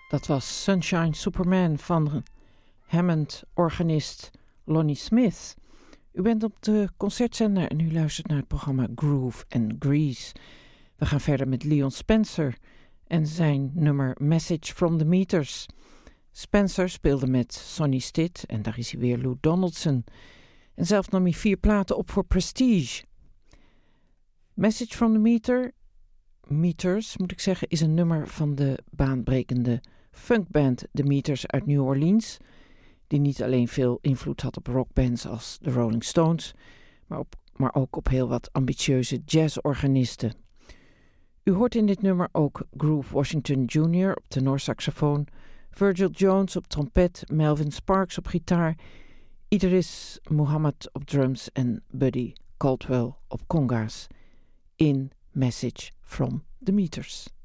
Dat was Sunshine Superman van Hammond-organist Lonnie Smith. U bent op de concertzender en u luistert naar het programma Groove and Grease. We gaan verder met Leon Spencer en zijn nummer Message from the Meters. Spencer speelde met Sonny Stitt en daar is hij weer Lou Donaldson. En zelf nam hij 4 platen op voor Prestige. Message from the Meters, moet ik zeggen, is een nummer van de baanbrekende funkband The Meters uit New Orleans, die niet alleen veel invloed had op rockbands als de Rolling Stones, maar ook op heel wat ambitieuze jazzorganisten. U hoort in dit nummer ook Groove Washington Jr. op tenorsaxofoon, Virgil Jones op trompet, Melvin Sparks op gitaar, Idris Muhammad op drums en Buddy Caldwell op conga's in Message from the Meters.